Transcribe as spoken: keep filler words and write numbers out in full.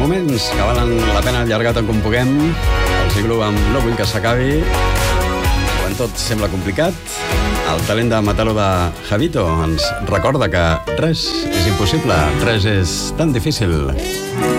moments que valen la pena allargar tant com puguem. El ciclo amb No vull que s'acabi. Quan tot sembla complicat, el talent de Matalo de Javito ens recorda que res és impossible, res és tan difícil.